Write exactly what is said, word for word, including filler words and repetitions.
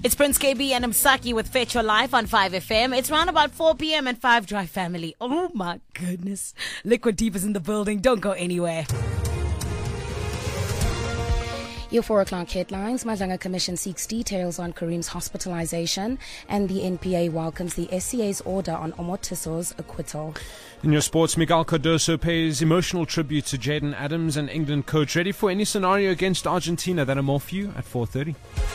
It's Prince K B and Msaki with Fetch Your Life on five F M. It's round about four p.m. and five Drive family. Oh my goodness. Liquid Deep is in the building. Don't go anywhere. Your four o'clock headlines. Madlanga Commission seeks details on Kareem's hospitalization, and the N P A welcomes the S C A's order on Omotiso's acquittal. In your sports, Miguel Cardoso pays emotional tribute to Jaden Adams and England coach. Ready for any scenario against Argentina? That'll more for you at four thirty.